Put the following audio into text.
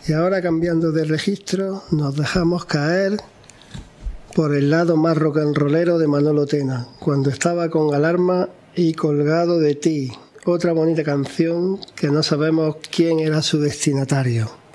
Y ahora, cambiando de registro, nos dejamos caer por el lado más rock and rollero de Manolo Tena, Cuando estaba con Alarma y Colgado de ti. Otra bonita canción que no sabemos quién era su destinatario.